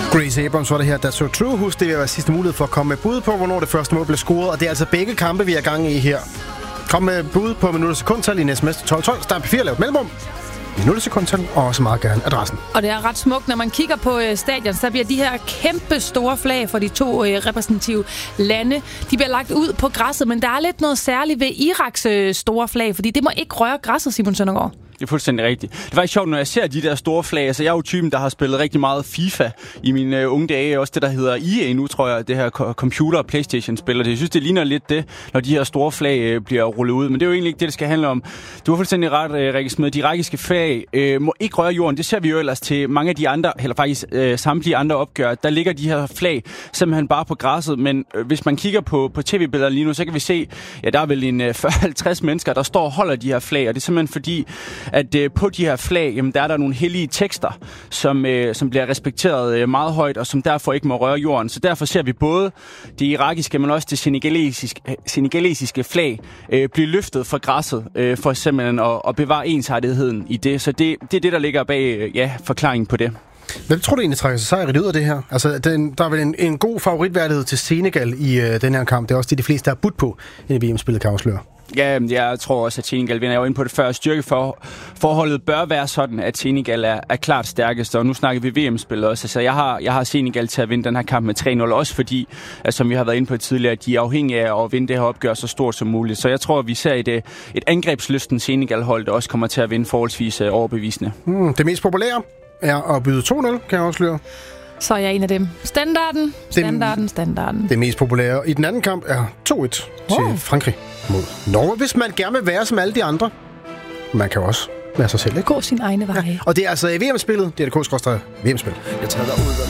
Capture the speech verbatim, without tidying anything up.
Grace Abrams var det her, That's So True. Husk, det vil være sidste mulighed for at komme med bud på, hvornår det første mål blev scoret. Og det er altså begge kampe, vi er gang i her. Kom med bud på minut og sekundtal i en sms til tolv tolv. Start P fire, lav et mellemrum. Minut og sekundtal, og også meget gerne adressen. Og det er ret smukt, når man kigger på øh, stadion, så bliver de her kæmpe store flag for de to øh, repræsentative lande, de bliver lagt ud på græsset. Men der er lidt noget særligt ved Iraks øh, store flag, fordi det må ikke røre græsset, Simon Søndergaard. Det er fuldstændig rigtigt. Det var ikke sjovt, når jeg ser de der store flag. Altså, jeg er jo typen, der har spillet rigtig meget FIFA i mine uh, unge dage. Også det, der hedder E A nu, tror jeg, det her computer- og Playstation-spiller. Jeg synes, det ligner lidt det, når de her store flag uh, bliver rullet ud. Men det er jo egentlig ikke det, det skal handle om. Du har fuldstændig ret, uh, Rikke Smed. De irakiske flag uh, må ikke røre jorden. Det ser vi jo ellers til mange af de andre, eller faktisk uh, samtlige andre opgør. Der ligger de her flag simpelthen bare på græsset. Men uh, hvis man kigger på, på tv-billeder lige nu, så kan vi se, ja, der er vel en uh, fyrre til halvtreds mennesker, der står og holder de her flag. Og det er simpelthen fordi, at uh, på de her flag, jamen, der er der nogle hellige tekster, som, øh, som bliver respekteret øh, meget højt, og som derfor ikke må røre jorden. Så derfor ser vi både det irakiske, men også det senegalesiske, senegalesiske flag øh, blive løftet fra græsset, øh, for simpelthen at, at bevare ensartetheden i det. Så det, det er det, der ligger bag øh, ja, forklaringen på det. Hvem tror du egentlig trækker sig sejret ud af det her? Altså, den, der er vel en, en god favoritværdighed til Senegal i øh, den her kamp. Det er også det, de fleste har budt på, inden V M-spillet kan afsløre. Ja, jeg tror også, at Senegal vinder. Jeg var inde på det før. Styrkeforholdet bør være sådan, at Senegal er, er klart stærkest, og nu snakker vi V M-spillet også. Så jeg har, jeg har Senegal til at vinde den her kamp med tre nul, også fordi, at, som vi har været inde på tidligere, de er afhængige af at vinde det her opgør så stort som muligt. Så jeg tror, at vi ser et, et angrebslysten Senegal-hold, der også kommer til at vinde forholdsvis overbevisende. Mm, det mest populære er at byde to nul, kan jeg afsløre. Så er jeg en af dem. Standarden, standarden, standarden. Det mest populære i den anden kamp er to et til wow. Frankrig mod Norge, hvis man gerne vil være som alle de andre. Man kan også være sig selv, ikke? Gå sin egne vej. Ja, og det er altså i V M-spillet, det er det K-V M-spil. Jeg tager dig ud